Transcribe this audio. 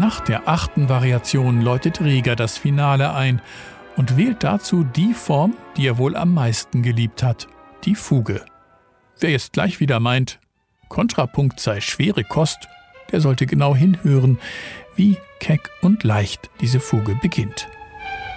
Nach der 8. Variation läutet Rieger das Finale ein und wählt dazu die Form, die er wohl am meisten geliebt hat, die Fuge. Wer jetzt gleich wieder meint, Kontrapunkt sei schwere Kost, der sollte genau hinhören, wie keck und leicht diese Fuge beginnt.